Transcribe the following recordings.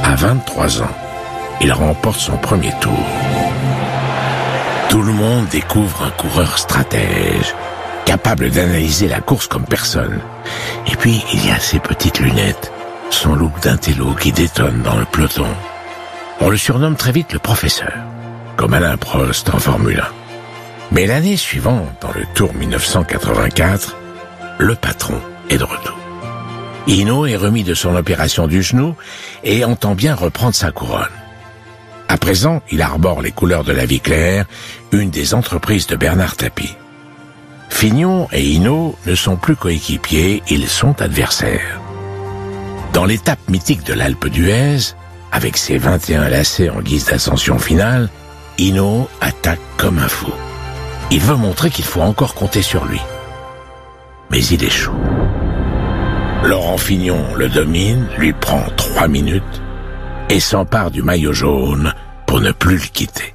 À 23 ans, il remporte son premier tour. Tout le monde découvre un coureur stratège, capable d'analyser la course comme personne. Et puis, il y a ses petites lunettes, son look d'intello qui détonne dans le peloton. On le surnomme très vite le professeur, comme Alain Prost en Formule 1. Mais l'année suivante, dans le Tour 1984, le patron est de retour. Hinault est remis de son opération du genou et entend bien reprendre sa couronne. À présent, il arbore les couleurs de la Vie Claire, une des entreprises de Bernard Tapie. Fignon et Hinault ne sont plus coéquipiers, ils sont adversaires. Dans l'étape mythique de l'Alpe d'Huez, avec ses 21 lacets en guise d'ascension finale, Hinault attaque comme un fou. Il veut montrer qu'il faut encore compter sur lui. Mais il échoue. Laurent Fignon le domine, lui prend 3 minutes et s'empare du maillot jaune pour ne plus le quitter.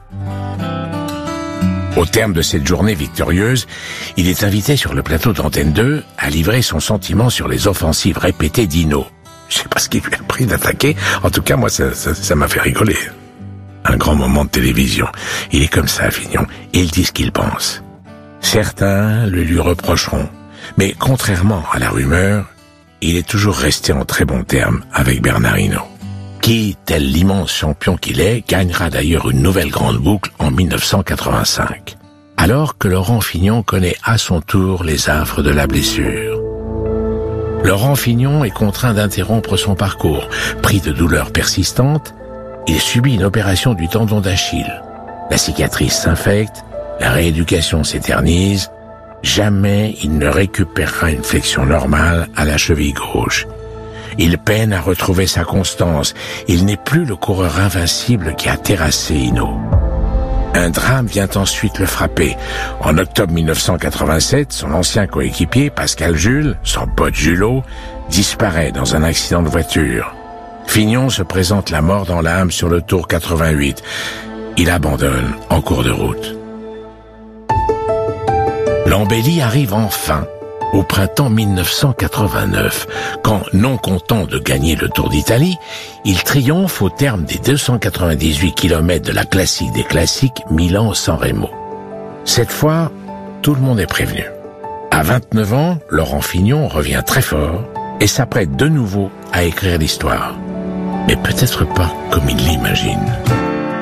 Au terme de cette journée victorieuse, il est invité sur le plateau d'Antenne 2 à livrer son sentiment sur les offensives répétées d'Hinault. Je sais pas ce qui lui a pris d'attaquer, en tout cas moi ça m'a fait rigoler. Un grand moment de télévision. Il est comme ça, Fignon, et il dit ce qu'il pense. Certains le lui reprocheront, mais contrairement à la rumeur, il est toujours resté en très bons termes avec Bernard Hinault, qui, tel l'immense champion qu'il est, gagnera d'ailleurs une nouvelle grande boucle en 1985, alors que Laurent Fignon connaît à son tour les affres de la blessure. Laurent Fignon est contraint d'interrompre son parcours. Pris de douleurs persistantes, il subit une opération du tendon d'Achille. La cicatrice s'infecte, la rééducation s'éternise. Jamais il ne récupérera une flexion normale à la cheville gauche. Il peine à retrouver sa constance. Il n'est plus le coureur invincible qui a terrassé Hinault. Un drame vient ensuite le frapper. En octobre 1987, son ancien coéquipier, Pascal Jules, son pote Julot, disparaît dans un accident de voiture. Fignon se présente la mort dans l'âme sur le Tour 88. Il abandonne en cours de route. L'embellie arrive enfin, au printemps 1989, quand, non content de gagner le Tour d'Italie, il triomphe au terme des 298 km de la classique des classiques Milan-San Remo. Cette fois, tout le monde est prévenu. À 29 ans, Laurent Fignon revient très fort et s'apprête de nouveau à écrire l'histoire. Mais peut-être pas comme il l'imagine.